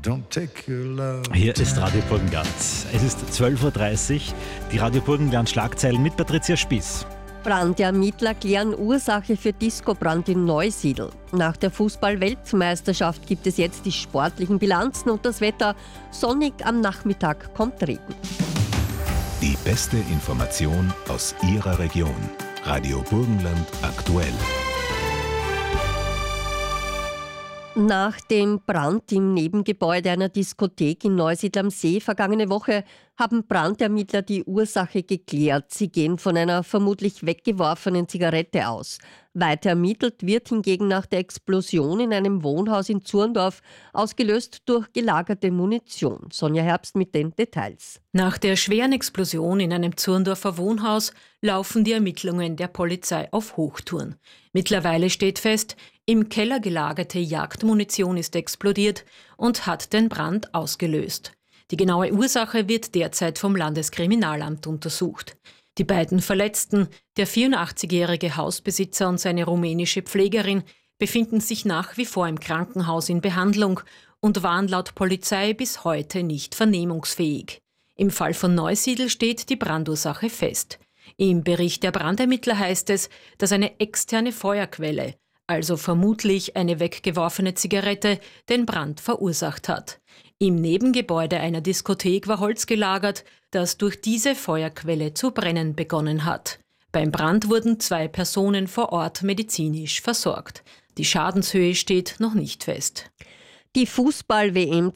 Don't take your love. Hier ist Radio Burgenland. Es ist 12.30 Uhr. Die Radio Burgenland Schlagzeilen mit Patricia Spieß. Brandermittler klären Ursache für Discobrand in Neusiedl. Nach der Fußball-Weltmeisterschaft gibt es jetzt die sportlichen Bilanzen und das Wetter. Sonnig am Nachmittag kommt Regen. Die beste Information aus Ihrer Region. Radio Burgenland aktuell. Nach dem Brand im Nebengebäude einer Diskothek in Neusiedl am See vergangene Woche haben Brandermittler die Ursache geklärt. Sie gehen von einer vermutlich weggeworfenen Zigarette aus. Weiter ermittelt wird hingegen nach der Explosion in einem Wohnhaus in Zurndorf, ausgelöst durch gelagerte Munition. Sonja Herbst mit den Details. Nach der schweren Explosion in einem Zurndorfer Wohnhaus laufen die Ermittlungen der Polizei auf Hochtouren. Mittlerweile steht fest, im Keller gelagerte Jagdmunition ist explodiert und hat den Brand ausgelöst. Die genaue Ursache wird derzeit vom Landeskriminalamt untersucht. Die beiden Verletzten, der 84-jährige Hausbesitzer und seine rumänische Pflegerin, befinden sich nach wie vor im Krankenhaus in Behandlung und waren laut Polizei bis heute nicht vernehmungsfähig. Im Fall von Neusiedl steht die Brandursache fest. Im Bericht der Brandermittler heißt es, dass eine externe Feuerquelle, also vermutlich eine weggeworfene Zigarette, den Brand verursacht hat. Im Nebengebäude einer Diskothek war Holz gelagert, das durch diese Feuerquelle zu brennen begonnen hat. Beim Brand wurden 2 Personen vor Ort medizinisch versorgt. Die Schadenshöhe steht noch nicht fest. Die Fußball-WM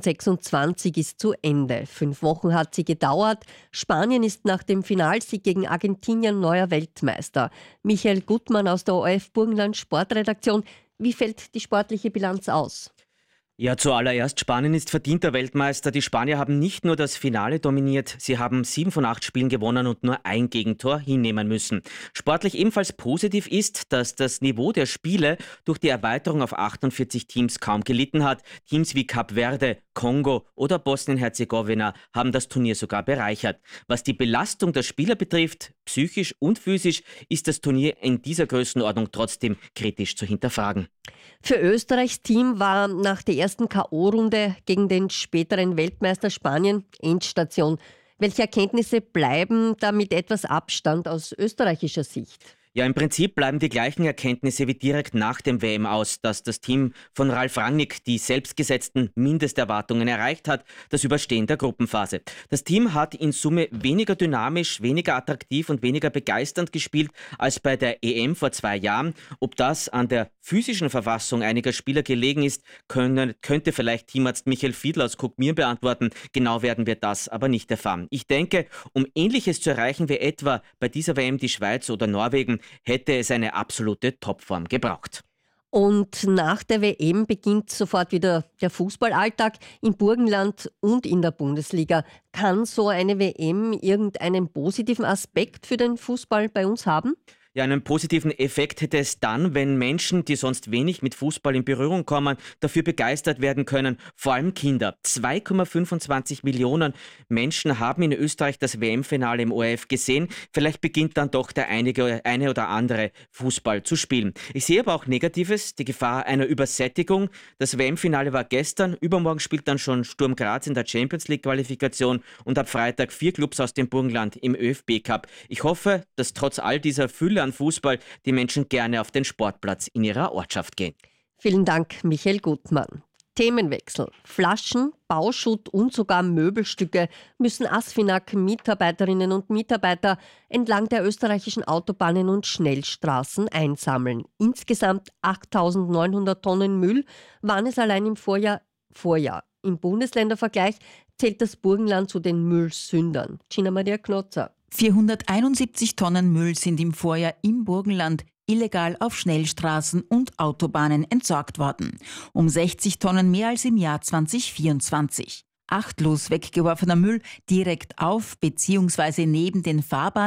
2026 ist zu Ende. 5 Wochen hat sie gedauert. Spanien ist nach dem Finalsieg gegen Argentinien neuer Weltmeister. Michael Gutmann aus der ORF Burgenland Sportredaktion. Wie fällt die sportliche Bilanz aus? Ja, zuallererst, Spanien ist verdienter Weltmeister. Die Spanier haben nicht nur das Finale dominiert, sie haben 7 von 8 Spielen gewonnen und nur ein Gegentor hinnehmen müssen. Sportlich ebenfalls positiv ist, dass das Niveau der Spiele durch die Erweiterung auf 48 Teams kaum gelitten hat. Teams wie Kap Verde, Kongo oder Bosnien-Herzegowina haben das Turnier sogar bereichert. Was die Belastung der Spieler betrifft, psychisch und physisch, ist das Turnier in dieser Größenordnung trotzdem kritisch zu hinterfragen. Für Österreichs Team war nach der ersten K.O.-Runde gegen den späteren Weltmeister Spanien Endstation. Welche Erkenntnisse bleiben da mit etwas Abstand aus österreichischer Sicht? Ja, im Prinzip bleiben die gleichen Erkenntnisse wie direkt nach dem WM aus, dass das Team von Ralf Rangnick die selbstgesetzten Mindesterwartungen erreicht hat, das Überstehen der Gruppenphase. Das Team hat in Summe weniger dynamisch, weniger attraktiv und weniger begeisternd gespielt als bei der EM vor 2 Jahren. Ob das an der physischen Verfassung einiger Spieler gelegen ist, könnte vielleicht Teamarzt Michael Fiedler aus Kuckmir beantworten. Genau werden wir das aber nicht erfahren. Ich denke, um Ähnliches zu erreichen wie etwa bei dieser WM die Schweiz oder Norwegen, hätte es eine absolute Topform gebraucht. Und nach der WM beginnt sofort wieder der Fußballalltag im Burgenland und in der Bundesliga. Kann so eine WM irgendeinen positiven Aspekt für den Fußball bei uns haben? Ja, einen positiven Effekt hätte es dann, wenn Menschen, die sonst wenig mit Fußball in Berührung kommen, dafür begeistert werden können, vor allem Kinder. 2,25 Millionen Menschen haben in Österreich das WM-Finale im ORF gesehen. Vielleicht beginnt dann doch der eine oder andere Fußball zu spielen. Ich sehe aber auch Negatives, die Gefahr einer Übersättigung. Das WM-Finale war gestern, übermorgen spielt dann schon Sturm Graz in der Champions-League-Qualifikation und ab Freitag 4 Clubs aus dem Burgenland im ÖFB-Cup. Ich hoffe, dass trotz all dieser Fülle an Fußball die Menschen gerne auf den Sportplatz in ihrer Ortschaft gehen. Vielen Dank, Michael Gutmann. Themenwechsel. Flaschen, Bauschutt und sogar Möbelstücke müssen ASFINAG-Mitarbeiterinnen und Mitarbeiter entlang der österreichischen Autobahnen und Schnellstraßen einsammeln. Insgesamt 8.900 Tonnen Müll waren es allein im Vorjahr. Im Bundesländervergleich zählt das Burgenland zu den Müllsündern. Gina Maria Knotzer. 471 Tonnen Müll sind im Vorjahr im Burgenland illegal auf Schnellstraßen und Autobahnen entsorgt worden. Um 60 Tonnen mehr als im Jahr 2024. Achtlos weggeworfener Müll direkt auf bzw. neben den Fahrbahnen